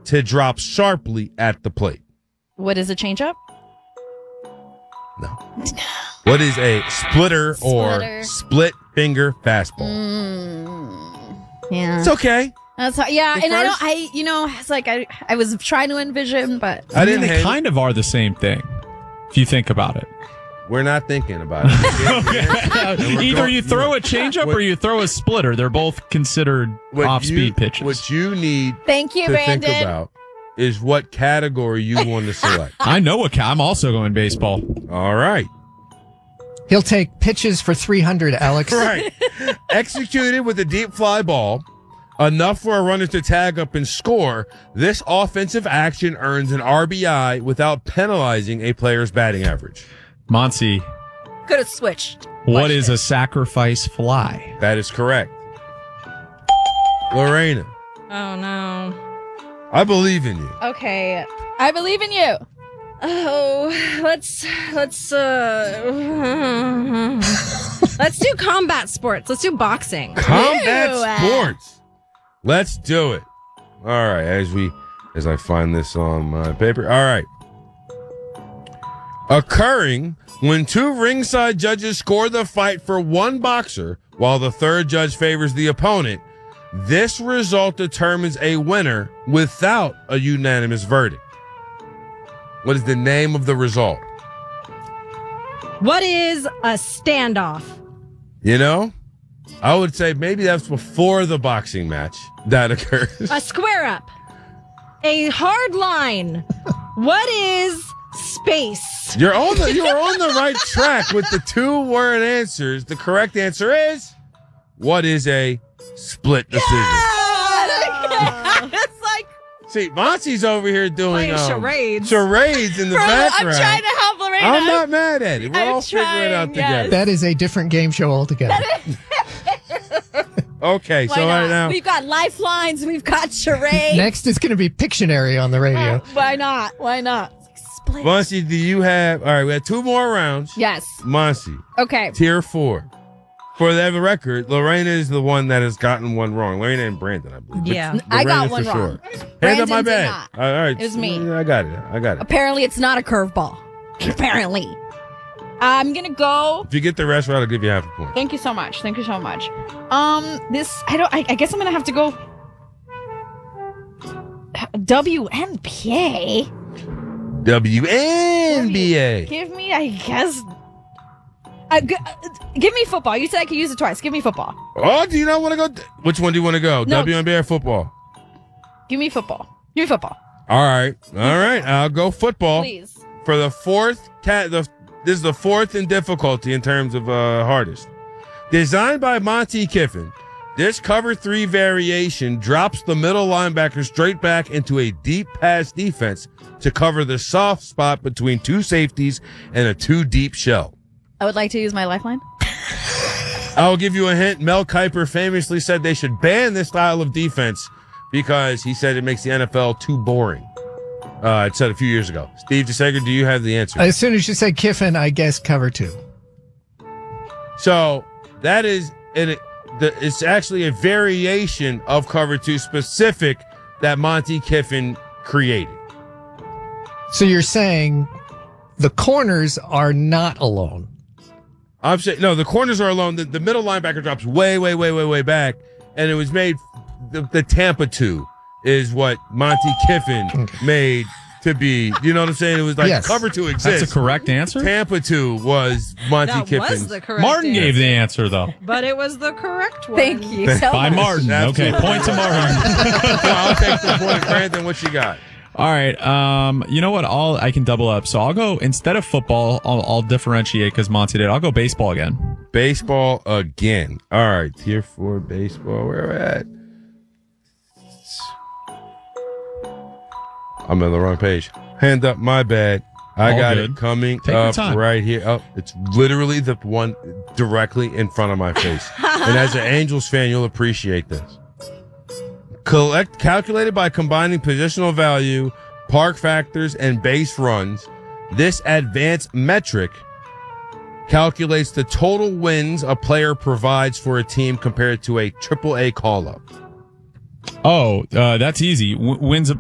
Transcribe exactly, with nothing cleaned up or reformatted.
to drop sharply at the plate? What is a changeup? No. What is a splitter, Splitter. or split finger fastball? Mm, yeah. It's okay. That's how, yeah, The and I don't, first- I, you know, it's like I, I was trying to envision, but I I didn't mean, hate they it. kind of are the same thing, if you think about it. We're not thinking about it. Either you throw a changeup What- or you throw a splitter. They're both considered What off-speed you- pitches. What you need thank you, to Brandon. think about is what category you want to select. I know what ca- I'm also going baseball. All right. He'll take pitches for three hundred, Alex. Right. Executed with a deep fly ball, enough for a runner to tag up and score, this offensive action earns an R B I without penalizing a player's batting average. Monty, Could have switched. what is a sacrifice fly? That is correct. Lorena, Oh no. I believe in you. Okay, I believe in you. Oh, let's let's uh Let's do combat sports. Let's do boxing. Combat Ew. sports. Let's do it. All right, as we as I find this on my paper. All right. Occurring when two ringside judges score the fight for one boxer while the third judge favors the opponent, this result determines a winner without a unanimous verdict. What is the name of the result? What is a standoff? You know, I would say maybe that's before the boxing match that occurs. A square up. A hard line. What is space? You're on the you're on the right track with the two word answers. The correct answer is, what is a split decision? it's like See, Monty's over here doing Playing um, charades. charades in the bro, I'm background. trying to help Lorena. I'm not mad at it. We're I'm all figuring it out trying, yes. together. That is a different game show altogether. Okay, Why so not? right now, We've got lifelines. We've got charades. Next is going to be Pictionary on the radio. Uh, why not? Why not? Split. Monty, do you have? All right, we have two more rounds. Yes. Monty, Okay. tier four. For the record, Lorena is the one that has gotten one wrong. Lorena and Brandon, I believe. But Yeah. I got Lorena one for wrong. sure. Hand Brandon up my did bad. not. All right. It was me. I got it. I got it. Apparently, it's not a curveball. Apparently. I'm going to go. If you get the rest right, I'll give you half a point. Thank you so much. Thank you so much. Um, this, I don't, I, I guess I'm going to have to go W N B A. W N B A. Give me, I guess, uh, g- uh, give me football. You said I could use it twice. Give me football. Oh, do you not want to go? Which one do you want to go? No. W N B A or football? Give me football. Give me football. All right. All right. I'll go football. Please. For the fourth cat, the this is the fourth in difficulty in terms of uh, hardest. Designed by Monty Kiffin, this cover three variation drops the middle linebacker straight back into a deep pass defense to cover the soft spot between two safeties and a too deep shell. I would like to use my lifeline. I'll give you a hint. Mel Kiper famously said they should ban this style of defense because he said it makes the N F L too boring. Uh, it said a few years ago. Steve DeSager, do you have the answer? As soon as you said Kiffin, I guess cover two. So that is, and it, the, it's actually a variation of cover two specific that Monty Kiffin created. So you're saying the corners are not alone. I'm saying, no, the corners are alone. The, the middle linebacker drops way, way, way, way, way back. And it was made, the, the Tampa two is what Monty Kiffin made to be, you know what I'm saying? It was like Yes. cover two exists. That's a correct answer? Tampa two was Monty That Kiffin's. was the correct Martin answer. gave the answer, though. But it was the correct one. Thank you so By much. Martin. Okay, Absolutely. point to Martin. I'll take the point. Brandon, what you got? All right. Um, you know what? I'll I can double up. So I'll go instead of football. I'll, I'll differentiate because Monty did. I'll go baseball again. Baseball again. All right, tier four baseball. Where we're at? I'm on the wrong page. Hand up, my bad. I All got good. it coming Take your up time. right here. Oh, it's literally the one directly in front of my face. And as an Angels fan, you'll appreciate this. Collect calculated by combining positional value, park factors, and base runs. This advanced metric calculates the total wins a player provides for a team compared to a triple A call-up. Oh, uh, that's easy. W- wins